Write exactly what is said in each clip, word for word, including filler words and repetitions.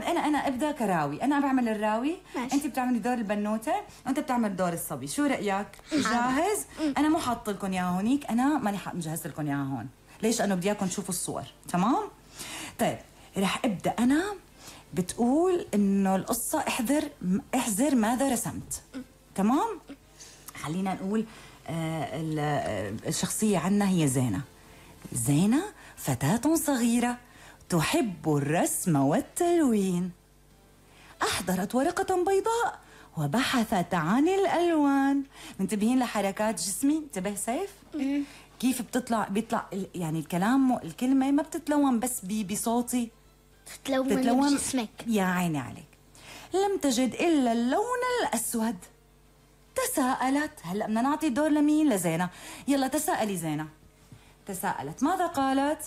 انا انا ابدا كراوي، انا بعمل الراوي، ماشي. انت بتعملي دور البنوته وانت بتعمل دور الصبي، شو رايك؟ جاهز؟ انا مو حاطه لكم اياها هونيك، انا ماني مجهزه لكم اياها هون. ليش؟ لانه بدي اياكم تشوفوا الصور. تمام؟ طيب رح ابدا انا. بتقول انه القصه احذر احذر ماذا رسمت. تمام؟ خلينا نقول آه الشخصيه عنا هي زينه. زينه فتاه صغيره تحب الرسم والتلوين. أحضرت ورقة بيضاء وبحثت عن الألوان. منتبهين لحركات جسمي؟ انتبه سيف. كيف بتطلع بيطلع يعني الكلام الكلمة ما بتتلون بس بصوتي، تتلون, تتلون بجسمك. يا عيني عليك. لم تجد إلا اللون الأسود. تساءلت. هلأ بدنا نعطي الدور لمين؟ لزينة. يلا تساءلي زينة. تساءلت. ماذا قالت؟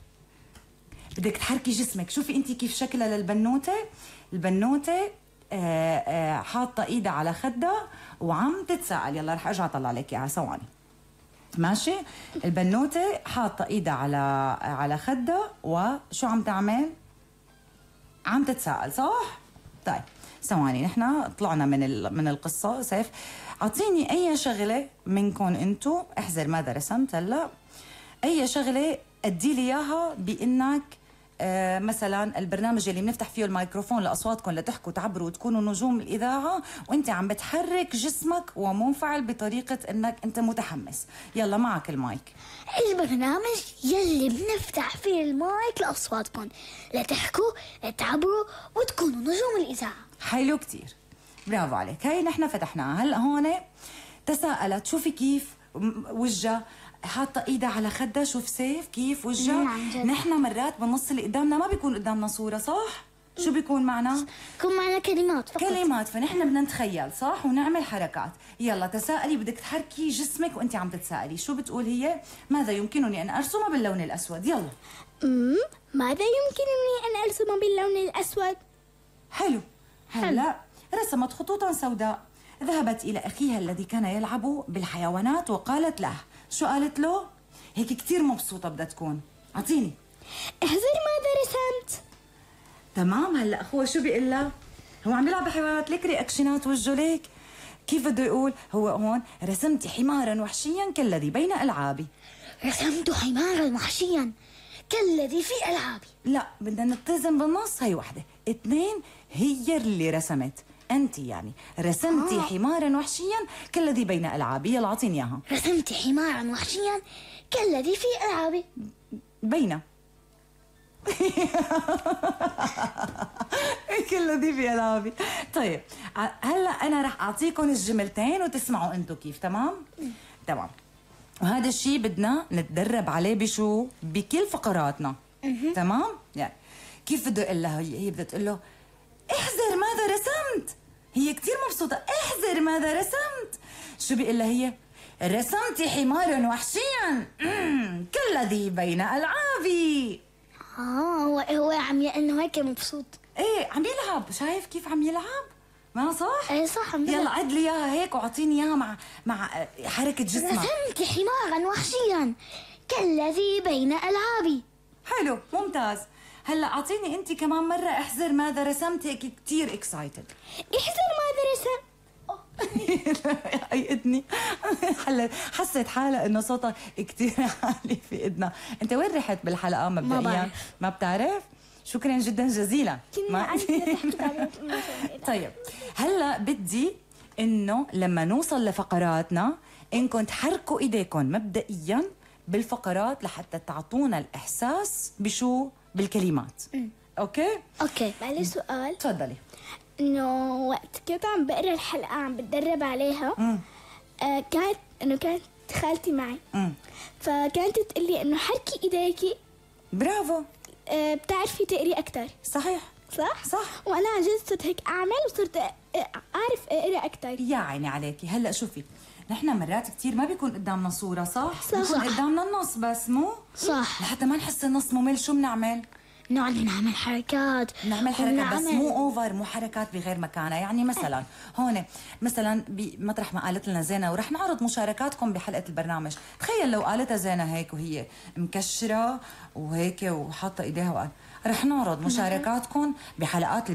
بدك تحركي جسمك. شوفي انت كيف شكلها للبنوته. البنوته آآ آآ حاطه ايدها على خدها وعم تتساءل. يلا رح ارجع اطلع لك اياها ثواني. ماشي؟ البنوته حاطه ايدها على على خدها وشو عم تعمل؟ عم تتساءل، صح؟ طيب ثواني، نحن طلعنا من من القصه. سيف اعطيني اي شغله منكم انتم، احذر ماذا رسمت هلا، اي شغله ادي لي اياها بانك آه مثلا البرنامج اللي بنفتح فيه الميكروفون لاصواتكم لتحكوا تعبروا وتكونوا نجوم الاذاعه وانت عم بتحرك جسمك ومنفعل بطريقه انك انت متحمس. يلا معك المايك. البرنامج يلي بنفتح فيه المايك لاصواتكم لتحكوا تعبروا وتكونوا نجوم الاذاعه. حلو كتير، برافو عليك. هاي نحن فتحناها. هلا هون تساءلت. شوفي كيف وجهها حاطه ايدها على خدها. شوف سيف كيف وجهها. نحن مرات بالنص اللي قدامنا ما بيكون قدامنا صوره، صح؟ شو بيكون معنا؟ بيكون معنا كلمات فقط. كلمات، فنحن بدنا نتخيل، صح؟ ونعمل حركات. يلا تساءلي. بدك تحركي جسمك وانت عم تتساءلي. شو بتقول هي؟ ماذا يمكنني ان ارسم باللون الاسود؟ يلا. امم ماذا يمكنني ان ارسم باللون الاسود؟ حلو. هلا رسمت خطوطا سوداء. ذهبت الى اخيها الذي كان يلعب بالحيوانات وقالت له. شو قالت له؟ هيك كتير مبسوطة بدها تكون. أعطيني. احذر ماذا رسمت. تمام. هلا أخوه شو بيقول لها؟ هو عم يلعب بحيوانات، ليك رياكشنات وجهه ليك. كيف بده يقول؟ هو هون رسمت حمارا وحشيا كالذي بين ألعابي. رسمت حمارا وحشيا كالذي في ألعابي. لا، بدنا نلتزم بالنص. هي وحدة. اثنين، هي اللي رسمت. أنت يعني رسمتي آه. حمارا وحشيا كالذي بين ألعابي. يلا أعطيني إياها. رسمت حمارا وحشيا كالذي في ألعابي. بين كالذي في ألعابي. طيب هلا أنا رح أعطيكم الجملتين وتسمعوا أنتم كيف. تمام؟ تمام. وهذا الشيء بدنا نتدرب عليه بشو؟ بكل فقراتنا. تمام؟ يعني كيف بده يقول لها؟ هي بدها تقول له احذر ماذا رسمت. هي كتير مبسوطة. احذر ماذا رسمت. شو بيقول لها هي؟ رسمت حمارا وحشيا كالذي بين ألعابي. اه هو هو عم انه هيك مبسوط. ايه عم يلعب. شايف كيف عم يلعب؟ ما صح؟ ايه صح. عم يلا عد لي اياها هيك واعطيني اياها مع مع حركة جسمك. رسمت حمارا وحشيا كالذي بين ألعابي. حلو ممتاز. هلا اعطيني انت كمان مرة احذر ماذا رسمت. هيك كتير اكسايتد. احذر ماذا رسمت. حقيقتني هلا حسيت حالها انه صوتها كتير عالي في اذنها. انت وين رحت بالحلقه مبدئيا؟ ما بعرف. ما بتعرف؟ شكرا جدا جزيلا. ما طيب هلا بدي انه لما نوصل لفقراتنا انكم تحركوا ايديكم مبدئيا بالفقرات لحتى تعطونا الاحساس بشو؟ بالكلمات. م. اوكي؟ اوكي. بعد سؤال. تفضلي. انه وقت كنت عم بقرا الحلقه عم بتدرب عليها آه كانت انه كانت خالتي معي. مم. فكانت تقول لي انه حركي ايديكي. برافو. آه بتعرفي تقري اكثر. صحيح. صح؟ صح. وانا عن جد صرت هيك اعمل وصرت اعرف اقرا اكثر. يا عيني عليكي. هلا شوفي نحن مرات كتير ما بيكون قدامنا صوره، صح؟ صح. بيكون قدامنا النص بس، مو؟ صح. لحتى ما نحس النص ممل شو بنعمل؟ نقعد نعمل حركات. نعمل حركات بس مو اوفر، مو حركات بغير مكانها. يعني مثلا هون مثلا بمطرح ما قالت لنا زينه ورح نعرض مشاركاتكم بحلقه البرنامج. تخيل لو قالتها زينه هيك وهي مكشره وهيك وحاطه ايديها وقال رح نعرض مشاركاتكم بحلقات